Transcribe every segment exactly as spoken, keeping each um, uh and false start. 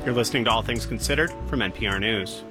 You're listening to All Things Considered from N P R News.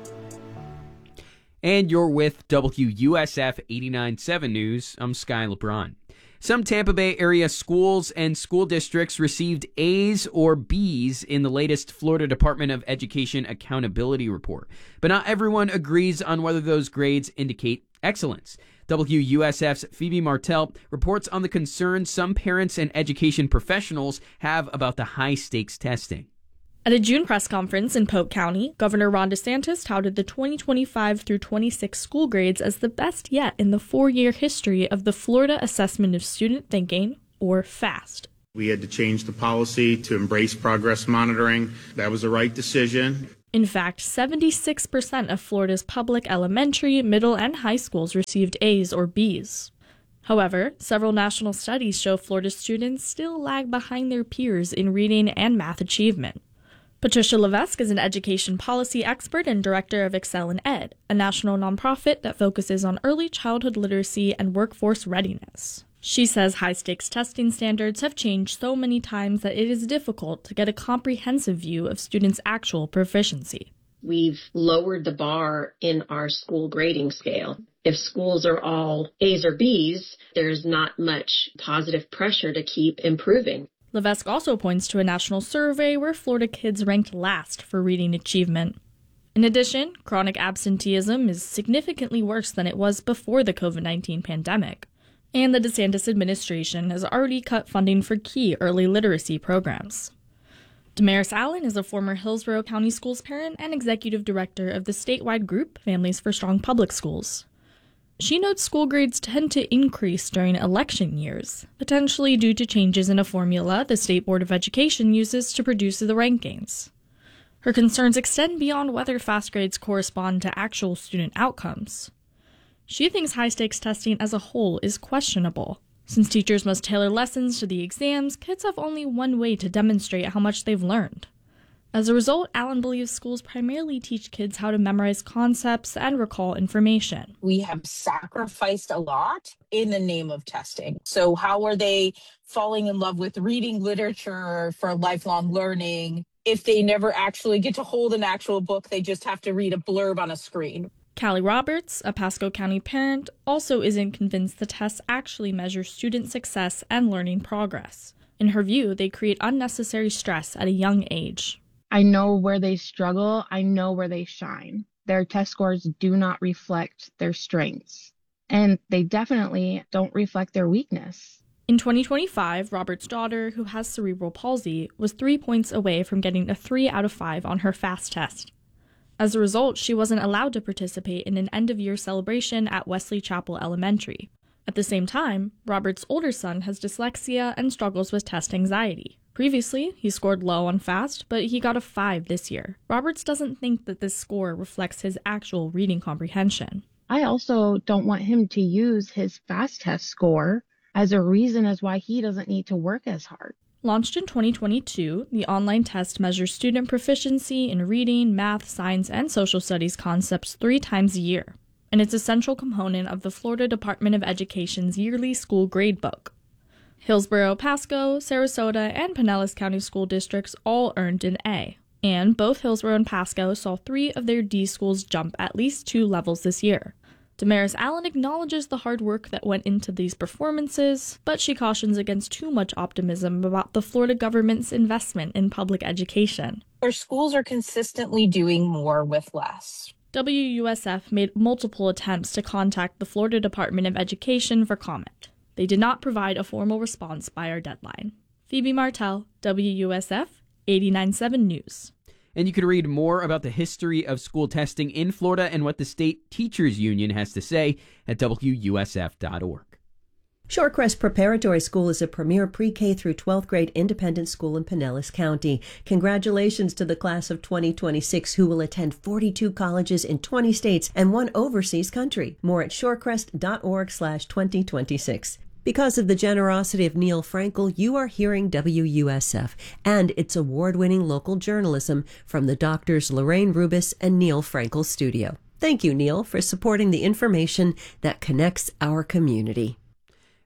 And you're with W U S F eighty-nine point seven News. I'm Sky LeBron. Some Tampa Bay area schools and school districts received A's or B's in the latest Florida Department of Education Accountability Report. But not everyone agrees on whether those grades indicate excellence. W U S F's Phoebe Martell reports on the concerns some parents and education professionals have about the high-stakes testing. At a June press conference in Polk County, Governor Ron DeSantis touted the twenty twenty-five through twenty-six school grades as the best yet in the four-year history of the Florida Assessment of Student Thinking, or FAST. We had to change the policy to embrace progress monitoring. That was the right decision. In fact, seventy-six percent of Florida's public elementary, middle, and high schools received A's or B's. However, several national studies show Florida students still lag behind their peers in reading and math achievement. Patricia Levesque is an education policy expert and director of Excel in Ed, a national nonprofit that focuses on early childhood literacy and workforce readiness. She says high-stakes testing standards have changed so many times that it is difficult to get a comprehensive view of students' actual proficiency. We've lowered the bar in our school grading scale. If schools are all A's or B's, there's not much positive pressure to keep improving. Levesque also points to a national survey where Florida kids ranked last for reading achievement. In addition, chronic absenteeism is significantly worse than it was before the covid nineteen pandemic. And the DeSantis administration has already cut funding for key early literacy programs. Damaris Allen is a former Hillsborough County Schools parent and executive director of the statewide group Families for Strong Public Schools. She notes school grades tend to increase during election years, potentially due to changes in a formula the State Board of Education uses to produce the rankings. Her concerns extend beyond whether FAST grades correspond to actual student outcomes. She thinks high-stakes testing as a whole is questionable. Since teachers must tailor lessons to the exams, kids have only one way to demonstrate how much they've learned. As a result, Allen believes schools primarily teach kids how to memorize concepts and recall information. We have sacrificed a lot in the name of testing. So how are they falling in love with reading literature for lifelong learning if they never actually get to hold an actual book? They just have to read a blurb on a screen. Callie Roberts, a Pasco County parent, also isn't convinced the tests actually measure student success and learning progress. In her view, they create unnecessary stress at a young age. I know where they struggle. I know where they shine. Their test scores do not reflect their strengths, and they definitely don't reflect their weakness. In twenty twenty-five, Robert's daughter, who has cerebral palsy, was three points away from getting a three out of five on her FAST test. As a result, she wasn't allowed to participate in an end-of-year celebration at Wesley Chapel Elementary. At the same time, Robert's older son has dyslexia and struggles with test anxiety. Previously, he scored low on FAST, but he got a five this year. Roberts doesn't think that this score reflects his actual reading comprehension. I also don't want him to use his FAST test score as a reason as why he doesn't need to work as hard. Launched in twenty twenty-two, the online test measures student proficiency in reading, math, science, and social studies concepts three times a year, and it's a central component of the Florida Department of Education's yearly school grade book. Hillsborough, Pasco, Sarasota, and Pinellas County school districts all earned an A, and both Hillsborough and Pasco saw three of their D schools jump at least two levels this year. Damaris Allen acknowledges the hard work that went into these performances, but she cautions against too much optimism about the Florida government's investment in public education. Our schools are consistently doing more with less. W U S F made multiple attempts to contact the Florida Department of Education for comment. They did not provide a formal response by our deadline. Phoebe Martell, W U S F, eighty-nine point seven News. And you can read more about the history of school testing in Florida and what the State Teachers Union has to say at W U S F dot org. Shorecrest Preparatory School is a premier pre-K through twelfth grade independent school in Pinellas County. Congratulations to the class of twenty twenty-six who will attend forty-two colleges in twenty states and one overseas country. More at shorecrest dot org slash twenty twenty-six. Because of the generosity of Neil Frankel, you are hearing W U S F and its award-winning local journalism from the doctors Lorraine Rubis and Neil Frankel studio. Thank you, Neil, for supporting the information that connects our community.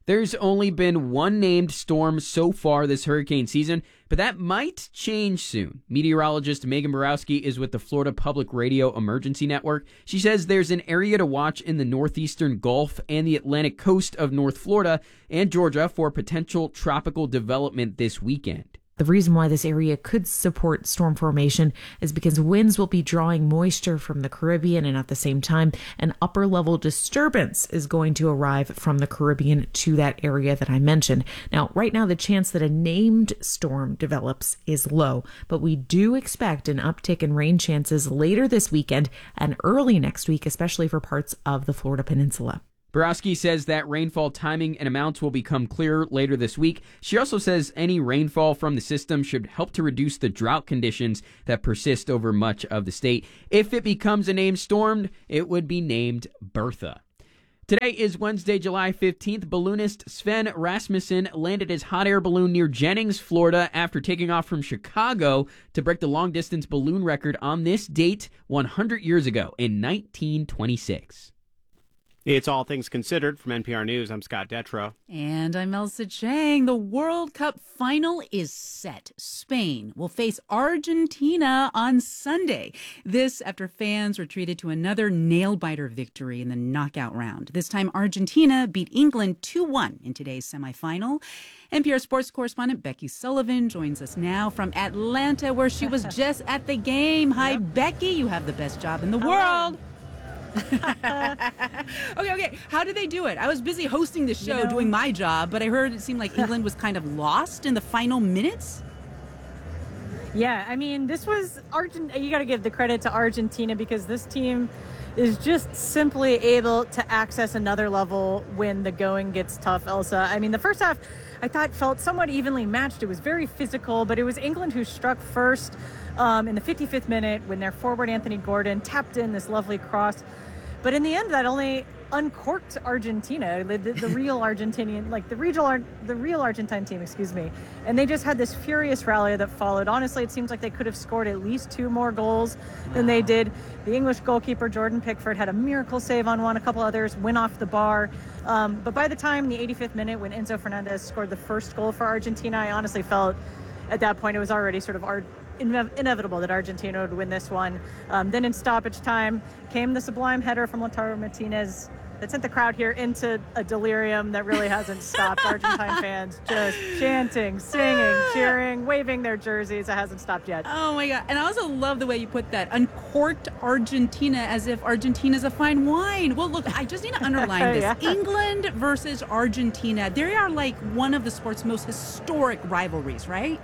There's only been one named storm so far this hurricane season, but that might change soon. Meteorologist Megan Borowski is with the Florida Public Radio Emergency Network. She says there's an area to watch in the northeastern Gulf and the Atlantic coast of North Florida and Georgia for potential tropical development this weekend. The reason why this area could support storm formation is because winds will be drawing moisture from the Caribbean, and at the same time, an upper level disturbance is going to arrive from the Caribbean to that area that I mentioned. Now, right now, the chance that a named storm develops is low, but we do expect an uptick in rain chances later this weekend and early next week, especially for parts of the Florida Peninsula. Borowski says that rainfall timing and amounts will become clearer later this week. She also says any rainfall from the system should help to reduce the drought conditions that persist over much of the state. If it becomes a named storm, it would be named Bertha. Today is Wednesday, July fifteenth. Balloonist Sven Rasmussen landed his hot air balloon near Jennings, Florida, after taking off from Chicago to break the long-distance balloon record on this date one hundred years ago in nineteen twenty-six. It's All Things Considered from N P R News. I'm Scott Detrow. And I'm Elsa Chang. The World Cup final is set. Spain will face Argentina on Sunday. This after fans were treated to another nail-biter victory in the knockout round. This time, Argentina beat England two one in today's semifinal. N P R sports correspondent Becky Sullivan joins us now from Atlanta, where she was just at the game. Hi, yep. Becky. You have the best job in the Hello. world. okay, okay. How did they do it? I was busy hosting the show, you know, doing my job, but I heard it seemed like England was kind of lost in the final minutes. Yeah, I mean, this was Argent. You got to give the credit to Argentina because this team is just simply able to access another level when the going gets tough, Elsa. I mean, the first half I thought felt somewhat evenly matched. It was very physical, but it was England who struck first um, in the fifty-fifth minute when their forward Anthony Gordon tapped in this lovely cross. But in the end, that only uncorked Argentina, the, the, the real Argentinian, like the regional, the real Argentine team, excuse me. And they just had this furious rally that followed. Honestly, it seems like they could have scored at least two more goals than they did. The English goalkeeper, Jordan Pickford, had a miracle save on one. A couple others went off the bar. Um, but by the time the eighty-fifth minute, when Enzo Fernandez scored the first goal for Argentina, I honestly felt at that point it was already sort of our inevitable that Argentina would win this one. Um, then in stoppage time came the sublime header from Lautaro Martinez that sent the crowd here into a delirium that really hasn't stopped. Argentine fans just chanting, singing, cheering, waving their jerseys. It hasn't stopped yet. Oh my God. And I also love the way you put that. Uncorked Argentina, as if Argentina's a fine wine. Well, look, I just need to underline this. Yeah. England versus Argentina. They are like one of the sport's most historic rivalries, right?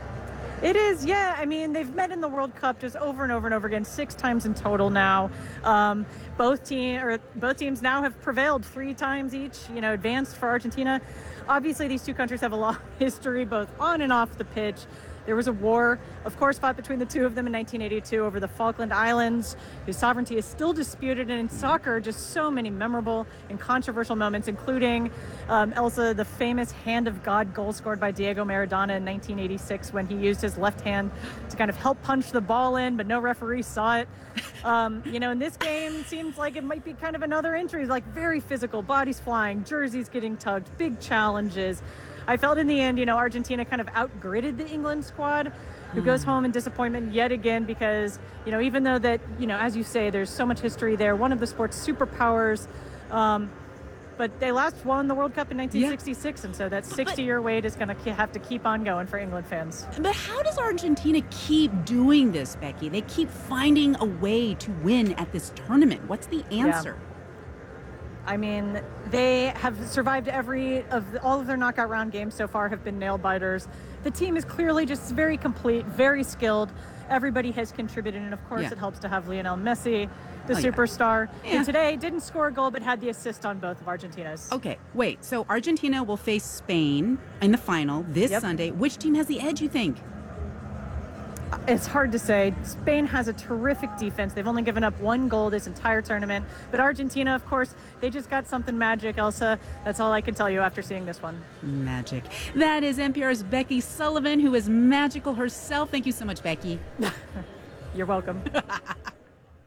It is, yeah. I mean, they've met in the World Cup just over and over and over again, six times in total now. Um, both team or both teams now have prevailed three times each. You know, advanced for Argentina. Obviously, these two countries have a long history, both on and off the pitch. There was a war, of course, fought between the two of them in nineteen eighty-two over the Falkland Islands, whose sovereignty is still disputed. And in soccer, just so many memorable and controversial moments, including um, Elsa, the famous hand of God goal scored by Diego Maradona in nineteen eighty-six when he used his left hand to kind of help punch the ball in, but no referee saw it. Um, you know, in this game, seems like it might be kind of another entry, like very physical, bodies flying, jerseys getting tugged, big challenges. I felt in the end, you know, Argentina kind of outgritted the England squad, who mm. goes home in disappointment yet again because, you know, even though that, you know, as you say, there's so much history there, one of the sport's superpowers, um, but they last won the World Cup in nineteen sixty-six, yeah. And so that sixty-year wait is going to have to keep on going for England fans. But how does Argentina keep doing this, Becky? They keep finding a way to win at this tournament. What's the answer? Yeah. I mean, they have survived every of the, all of their knockout round games so far have been nail biters. The team is clearly just very complete, very skilled. Everybody has contributed, and of course, yeah. It helps to have Lionel Messi, the oh, superstar. Yeah. Yeah. And today didn't score a goal, but had the assist on both of Argentina's. Okay, wait. So Argentina will face Spain in the final this yep. Sunday. Which team has the edge, you think? It's hard to say. Spain has a terrific defense. They've only given up one goal this entire tournament. But Argentina, of course, they just got something magic, Elsa. That's all I can tell you after seeing this one. Magic. That is N P R's Becky Sullivan, who is magical herself. Thank you so much, Becky. You're welcome.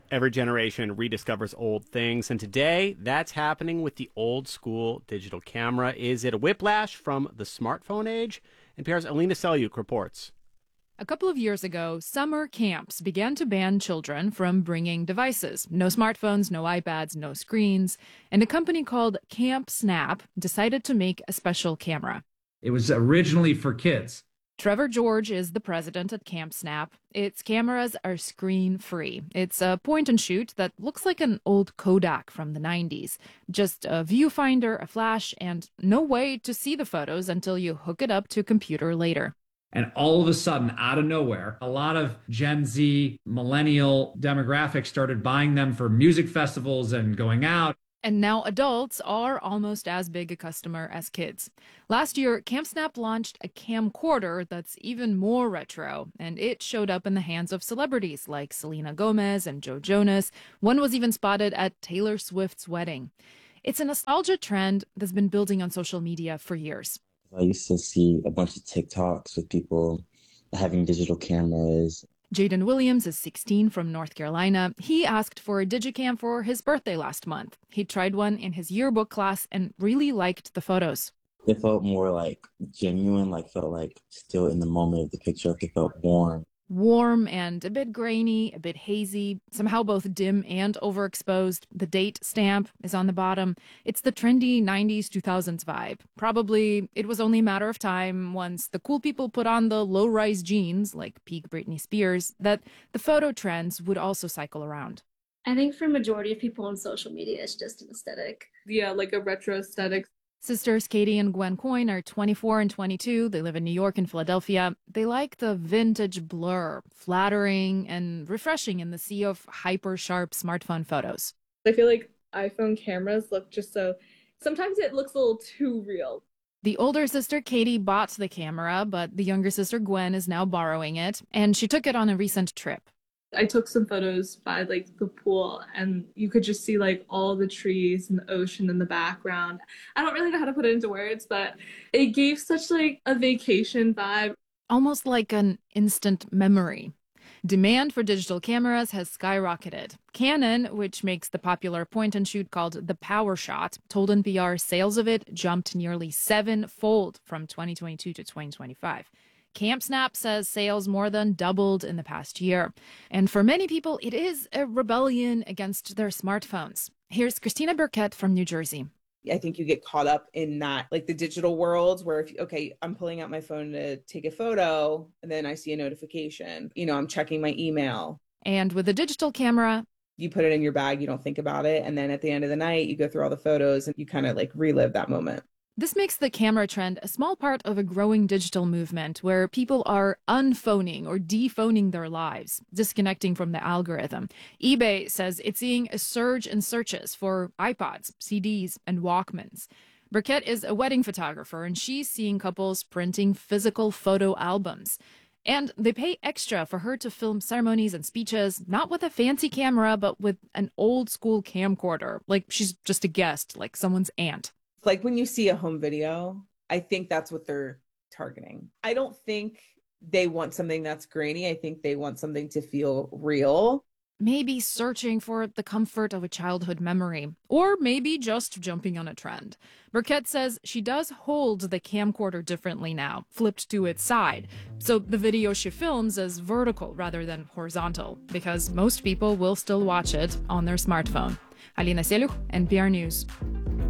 Every generation rediscovers old things, and today that's happening with the old school digital camera. Is it a whiplash from the smartphone age? N P R's Alina Selyuk reports. A couple of years ago, summer camps began to ban children from bringing devices. No smartphones, no iPads, no screens. And a company called Camp Snap decided to make a special camera. It was originally for kids. Trevor George is the president at Camp Snap. Its cameras are screen-free. It's a point-and-shoot that looks like an old Kodak from the nineties. Just a viewfinder, a flash, and no way to see the photos until you hook it up to a computer later. And all of a sudden, out of nowhere, a lot of Gen Z, millennial demographics started buying them for music festivals and going out. And now adults are almost as big a customer as kids. Last year, Camp Snap launched a camcorder that's even more retro, and it showed up in the hands of celebrities like Selena Gomez and Joe Jonas. One was even spotted at Taylor Swift's wedding. It's a nostalgia trend that's been building on social media for years. I used to see a bunch of TikToks with people having digital cameras. Jaden Williams is sixteen from North Carolina. He asked for a Digicam for his birthday last month. He tried one in his yearbook class and really liked the photos. It felt more like genuine, like felt like still in the moment of the picture. It felt warm. Warm and a bit grainy, a bit hazy, somehow both dim and overexposed. The date stamp is on the bottom. It's the trendy nineties, two thousands vibe. Probably it was only a matter of time once the cool people put on the low-rise jeans, like peak Britney Spears, that the photo trends would also cycle around. I think for a majority of people on social media, it's just an aesthetic. Yeah, like a retro aesthetic. Sisters Katie and Gwen Coyne are twenty-four and twenty-two. They live in New York and Philadelphia. They like the vintage blur, flattering and refreshing in the sea of hyper-sharp smartphone photos. I feel like iPhone cameras look just so... Sometimes it looks a little too real. The older sister Katie bought the camera, but the younger sister Gwen is now borrowing it, and she took it on a recent trip. I took some photos by like the pool, and you could just see like all the trees and the ocean in the background. I don't really know how to put it into words, but it gave such like a vacation vibe. Almost like an instant memory. Demand for digital cameras has skyrocketed. Canon, which makes the popular point-and-shoot called the PowerShot, told N P R sales of it jumped nearly seven-fold from twenty twenty-two to twenty twenty-five. Camp Snap says sales more than doubled in the past year. And for many people, it is a rebellion against their smartphones. Here's Christina Burkett from New Jersey. I think you get caught up in that, like the digital world where, if okay, I'm pulling out my phone to take a photo and then I see a notification. You know, I'm checking my email. And with a digital camera, you put it in your bag, you don't think about it. And then at the end of the night, you go through all the photos and you kind of like relive that moment. This makes the camera trend a small part of a growing digital movement where people are unphoning or dephoning their lives, disconnecting from the algorithm. eBay says it's seeing a surge in searches for iPods, C Ds, and Walkmans. Burkett is a wedding photographer, and she's seeing couples printing physical photo albums. And they pay extra for her to film ceremonies and speeches, not with a fancy camera, but with an old school camcorder, like she's just a guest, like someone's aunt. Like when you see a home video, I think that's what they're targeting. I don't think they want something that's grainy. I think they want something to feel real. Maybe searching for the comfort of a childhood memory, or maybe just jumping on a trend. Burkett says she does hold the camcorder differently now, flipped to its side. So the video she films is vertical rather than horizontal, because most people will still watch it on their smartphone. Alina Selyuk, N P R News.